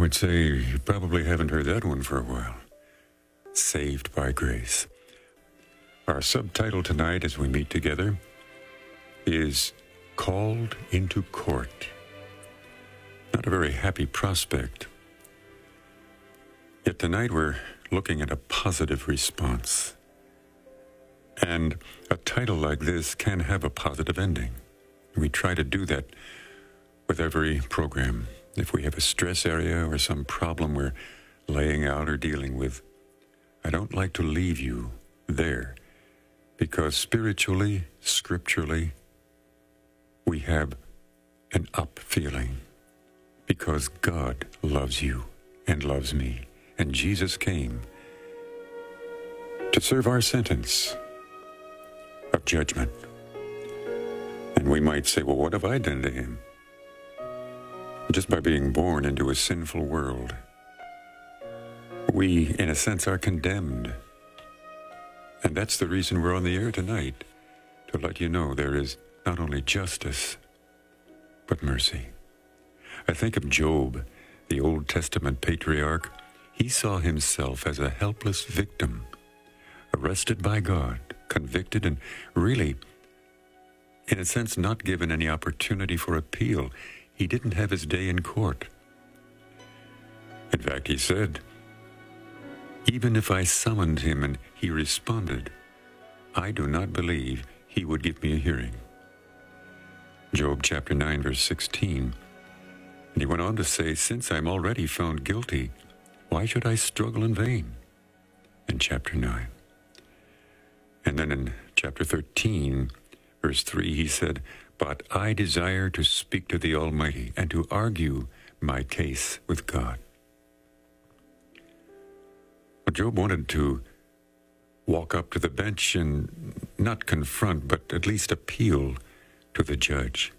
would say you probably haven't heard that one for a while. Saved by Grace. Our subtitle tonight as we meet together is Called into Court. Not a very happy prospect. Yet tonight we're looking at a positive response. And a title like this can have a positive ending. We try to do that with every program. If we have a stress area or some problem we're laying out or dealing with, I don't like to leave you there, because spiritually, scripturally, we have an up feeling, because God loves you and loves me, and Jesus came to serve our sentence of judgment. And we might say, well, what have I done to him? Just by being born into a sinful world, we, in a sense, are condemned. And that's the reason we're on the air tonight, to let you know there is not only justice, but mercy. I think of Job, the Old Testament patriarch. He saw himself as a helpless victim, arrested by God, convicted, and really, in a sense, not given any opportunity for appeal. He didn't have his day in court. In fact, he said, even if I summoned him and he responded, I do not believe he would give me a hearing. Job chapter 9, verse 16. And he went on to say, since I'm already found guilty, why should I struggle in vain? In chapter 9. And then in chapter 13, verse 3, he said, but I desire to speak to the Almighty and to argue my case with God. Well, Job wanted to walk up to the bench and not confront, but at least appeal to the judge.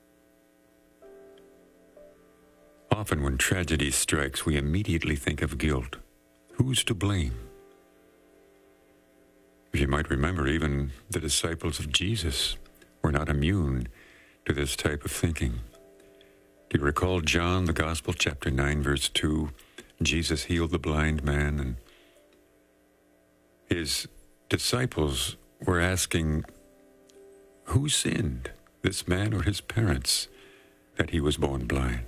Often when tragedy strikes, we immediately think of guilt. Who's to blame? You might remember even the disciples of Jesus were not immune to this type of thinking. Do you recall John, the Gospel, chapter 9, verse 2? Jesus healed the blind man, and his disciples were asking, who sinned, this man or his parents, that he was born blind?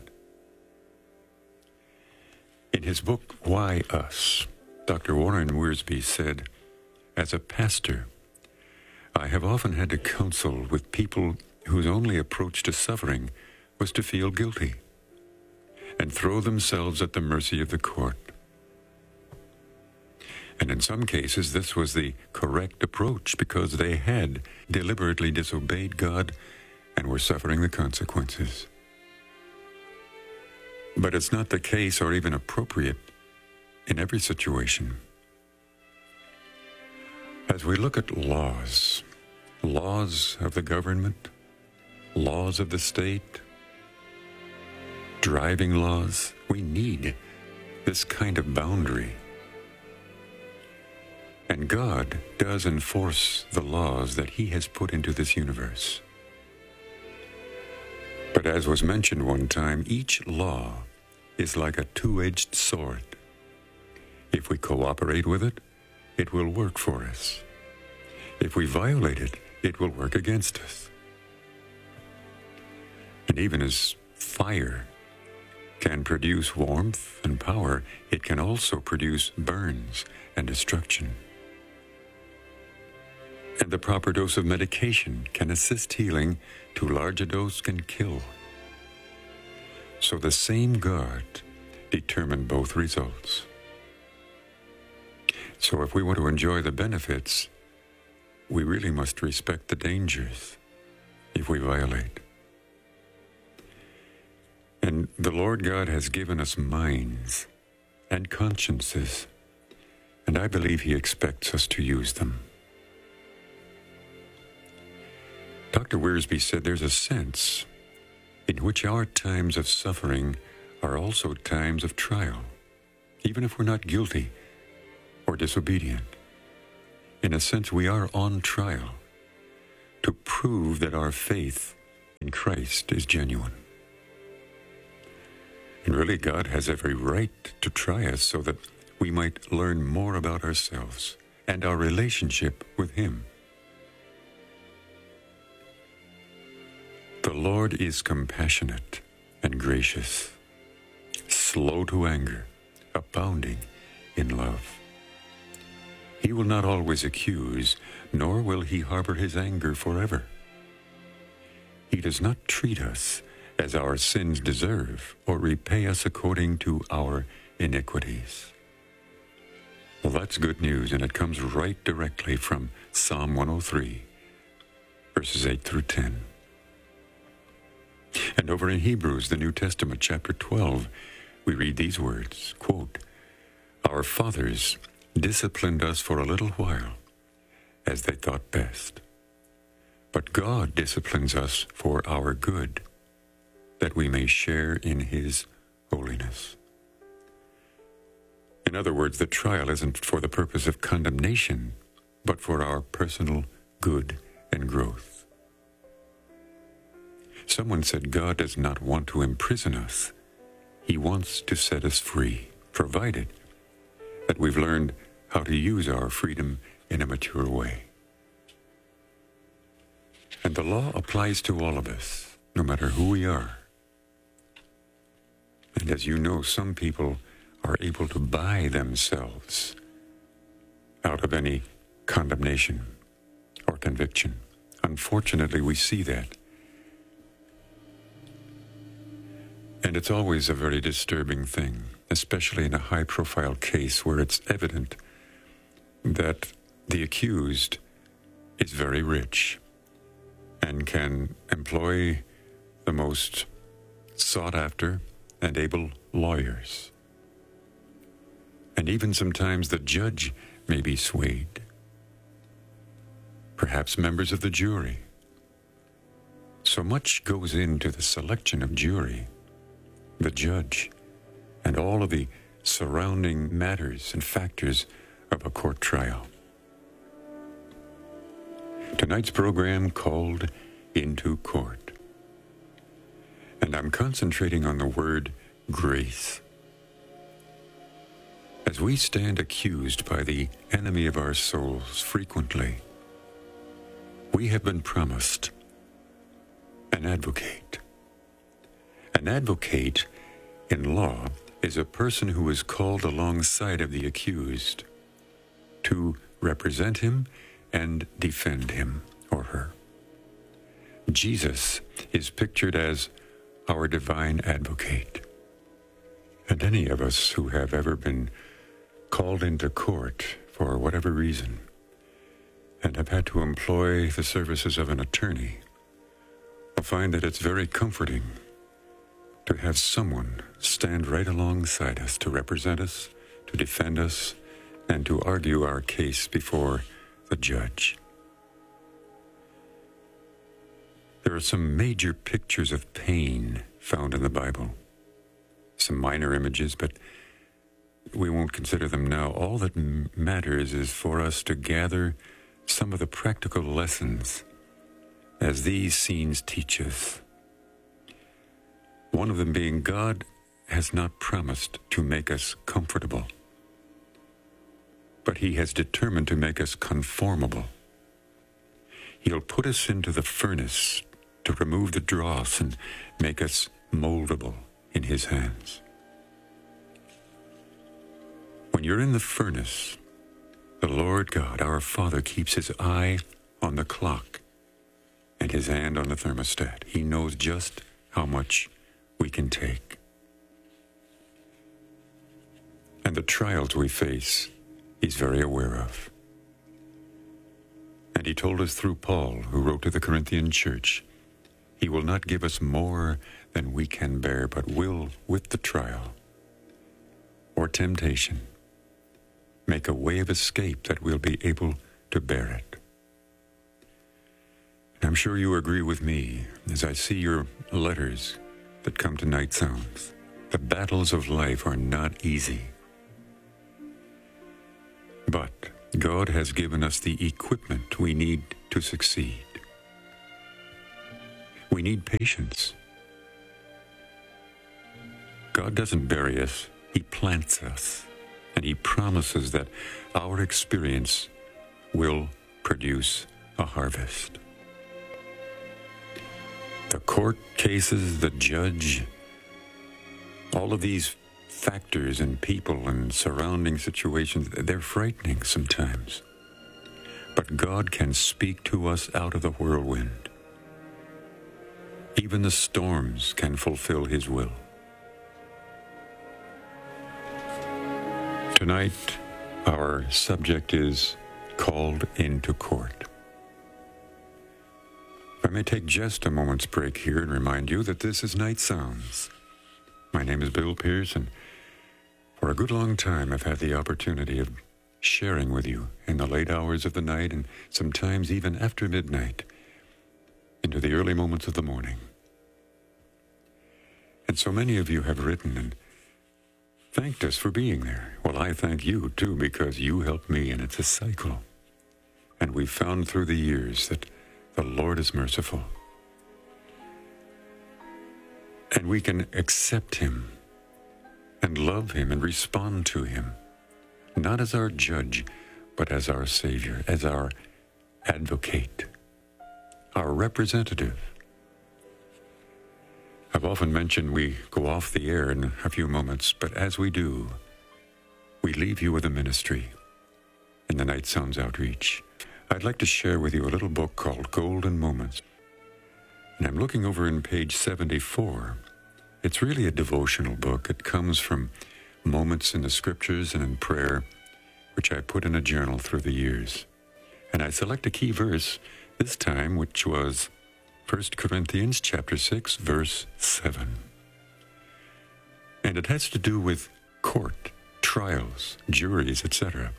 In his book, Why Us?, Dr. Warren Wiersbe said, as a pastor, I have often had to counsel with people whose only approach to suffering was to feel guilty and throw themselves at the mercy of the court. And in some cases, this was the correct approach because they had deliberately disobeyed God and were suffering the consequences. But it's not the case or even appropriate in every situation. As we look at laws of the government, laws of the state, driving laws, we need this kind of boundary. And God does enforce the laws that he has put into this universe. But as was mentioned one time, each law is like a two-edged sword. If we cooperate with it, it will work for us. If we violate it, it will work against us. And even as fire can produce warmth and power, it can also produce burns and destruction. And the proper dose of medication can assist healing. Too large a dose can kill. So the same God determined both results. So if we want to enjoy the benefits, we really must respect the dangers if we violate. And the Lord God has given us minds and consciences, and I believe he expects us to use them. Dr. Wiersbe said there's a sense in which our times of suffering are also times of trial, even if we're not guilty or disobedient. In a sense, we are on trial to prove that our faith in Christ is genuine. And really, God has every right to try us so that we might learn more about ourselves and our relationship with Him. The Lord is compassionate and gracious, slow to anger, abounding in love. He will not always accuse, nor will He harbor His anger forever. He does not treat us as our sins deserve or repay us according to our iniquities. Well, that's good news, and it comes right directly from Psalm 103, verses 8 through 10. And over in Hebrews, the New Testament, chapter 12, we read these words, quote, "Our fathers disciplined us for a little while, as they thought best. But God disciplines us for our good, that we may share in His holiness." In other words, the trial isn't for the purpose of condemnation, but for our personal good and growth. Someone said God does not want to imprison us. He wants to set us free, provided that we've learned how to use our freedom in a mature way. And the law applies to all of us, no matter who we are. And as you know, some people are able to buy themselves out of any condemnation or conviction. Unfortunately, we see that. And it's always a very disturbing thing, especially in a high-profile case where it's evident that the accused is very rich and can employ the most sought-after and able lawyers. And even sometimes the judge may be swayed, perhaps members of the jury. So much goes into the selection of jury, the judge, and all of the surrounding matters and factors of a court trial. Tonight's program called Into Court. And I'm concentrating on the word grace. As we stand accused by the enemy of our souls frequently, we have been promised an advocate. An advocate in law is a person who is called alongside of the accused to represent him and defend him or her. Jesus is pictured as our divine advocate. And any of us who have ever been called into court for whatever reason and have had to employ the services of an attorney will find that it's very comforting to have someone stand right alongside us to represent us, to defend us, and to argue our case before the judge. There are some major pictures of pain found in the Bible. Some minor images, but we won't consider them now. All that matters is for us to gather some of the practical lessons as these scenes teach us. One of them being, God has not promised to make us comfortable, but He has determined to make us conformable. He'll put us into the furnace to remove the dross and make us moldable in His hands. When you're in the furnace, the Lord God, our Father, keeps His eye on the clock and His hand on the thermostat. He knows just how much we can take. And the trials we face, He's very aware of. And He told us through Paul, who wrote to the Corinthian church, He will not give us more than we can bear, but will, with the trial or temptation, make a way of escape that we'll be able to bear it. And I'm sure you agree with me as I see your letters that come to Night Sounds. The battles of life are not easy. But God has given us the equipment we need to succeed. We need patience. God doesn't bury us, He plants us. And He promises that our experience will produce a harvest. The court cases, the judge, all of these factors and people and surrounding situations, they're frightening sometimes. But God can speak to us out of the whirlwind. Even the storms can fulfill His will. Tonight, our subject is called into court. If I may take just a moment's break here and remind you that this is Night Sounds. My name is Bill Pierce, and for a good long time I've had the opportunity of sharing with you in the late hours of the night and sometimes even after midnight into the early moments of the morning. And so many of you have written and thanked us for being there. Well, I thank you too, because you helped me, and it's a cycle. And we've found through the years that the Lord is merciful. And we can accept Him and love Him and respond to Him, not as our judge, but as our Savior, as our advocate, our representative. I've often mentioned we go off the air in a few moments, but as we do, we leave you with a ministry in the Night Sounds Outreach. I'd like to share with you a little book called Golden Moments. And I'm looking over in page 74. It's really a devotional book. It comes from moments in the scriptures and in prayer, which I put in a journal through the years. And I select a key verse this time, which was 1 Corinthians chapter 6, verse 7. And it has to do with court, trials, juries, etc.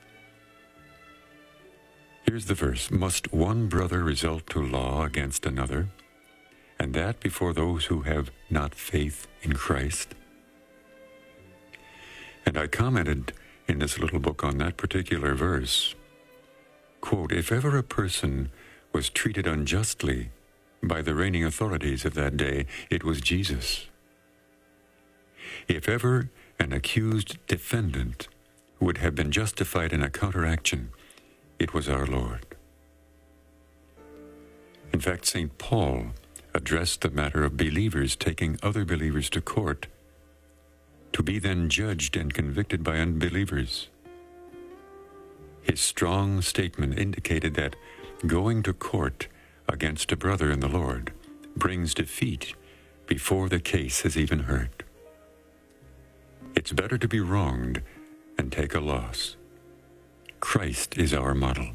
Here's the verse. Must one brother resort to law against another, and that before those who have not faith in Christ? And I commented in this little book on that particular verse, quote, if ever a person was treated unjustly by the reigning authorities of that day, it was Jesus. If ever an accused defendant would have been justified in a counteraction, it was our Lord. In fact, St. Paul addressed the matter of believers taking other believers to court to be then judged and convicted by unbelievers. His strong statement indicated that going to court against a brother in the Lord brings defeat before the case has even heard. It's better to be wronged and take a loss. Christ is our model.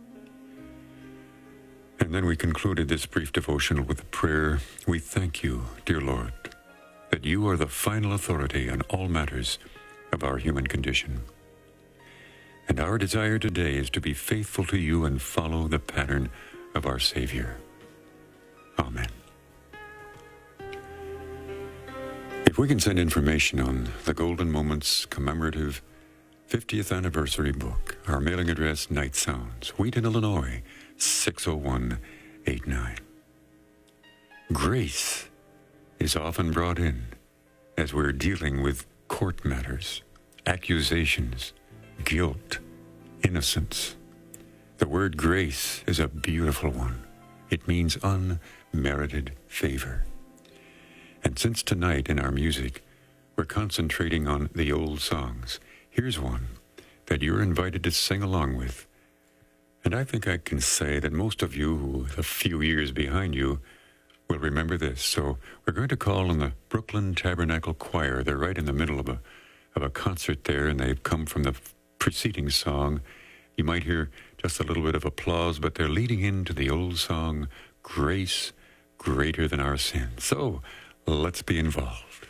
And then we concluded this brief devotional with a prayer. We thank you, dear Lord, that you are the final authority on all matters of our human condition. And our desire today is to be faithful to you and follow the pattern of our Savior. Amen. If we can send information on the Golden Moments commemorative 50th anniversary book, our mailing address, Night Sounds, Wheaton, Illinois, 60189. Grace is often brought in as we're dealing with court matters, accusations, guilt, innocence. The word grace is a beautiful one. It means unmerited favor. And since tonight in our music, we're concentrating on the old songs, here's one that you're invited to sing along with. And I think I can say that most of you who are a few years behind you will remember this. So we're going to call on the Brooklyn Tabernacle Choir. They're right in the middle of a concert there, and they've come from the preceding song. You might hear just a little bit of applause, but they're leading into the old song, Grace Greater Than Our Sin. So let's be involved.